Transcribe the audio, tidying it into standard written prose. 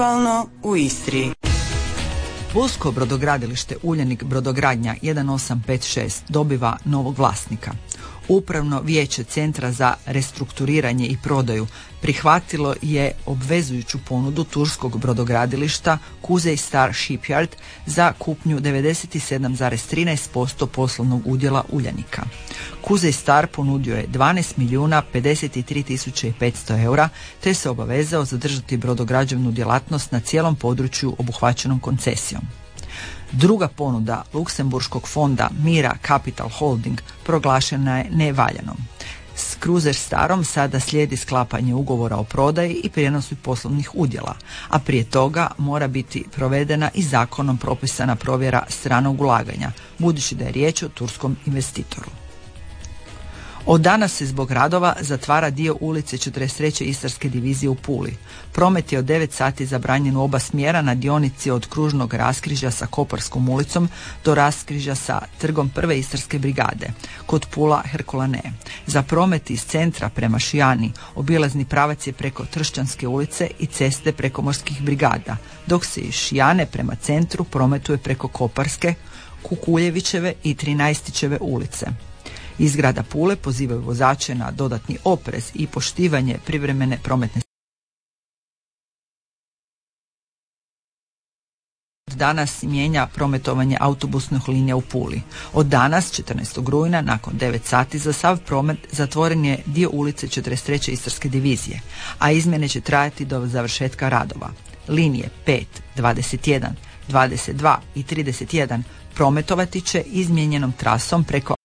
u Istri. Pulsko brodogradilište Uljanik brodogradnja 1856 dobiva novog vlasnika. Upravno vijeće Centra za restrukturiranje i prodaju prihvatilo je obvezujuću ponudu turskog brodogradilišta Kuzey Star Shipyard za kupnju 97,13% poslovnog udjela Uljanika. Kuzey Star ponudio je 12.053.500 eura te se obavezao zadržati brodograđevnu djelatnost na cijelom području obuhvaćenom koncesijom. Druga ponuda Luksemburškog fonda Mira Capital Holding proglašena je nevaljanom. S Cruiser Starom sada slijedi sklapanje ugovora o prodaji i prijenosu poslovnih udjela, a prije toga mora biti provedena i zakonom propisana provjera stranog ulaganja, budući da je riječ o turskom investitoru. Od danas se zbog radova zatvara dio ulice 43. Istarske divizije u Puli. Promet je od 9 sati zabranjen u oba smjera na dionici od kružnog raskrižja sa Koparskom ulicom do raskrižja sa trgom 1. Istarske brigade, kod Pula Herkulane. Za promet iz centra prema Šijani obilazni pravac je preko Tršćanske ulice i ceste preko Morskih brigada, dok se iz Šijane prema centru prometuje preko Koparske, Kukuljevićeve i Trinaestićeve ulice. Iz grada Pule pozivaju vozače na dodatni oprez i poštivanje privremene prometne. Danas mijenja prometovanje autobusnih linija u Puli. Od danas, 14. rujna, nakon 9 sati za sav promet zatvoren je dio ulice 43. Istarske divizije, a izmjene će trajati do završetka radova. Linije 5, 21, 22 i 31 prometovati će izmijenjenom trasom preko